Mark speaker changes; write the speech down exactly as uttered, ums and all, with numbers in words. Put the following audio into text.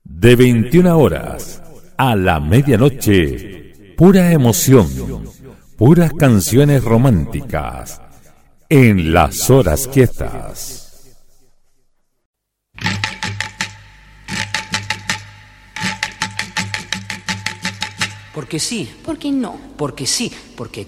Speaker 1: De veintiuna horas a la medianoche, pura emoción, puras canciones románticas, en las horas quietas.
Speaker 2: Porque sí.
Speaker 3: ¿Por qué no?
Speaker 2: Porque sí. Porque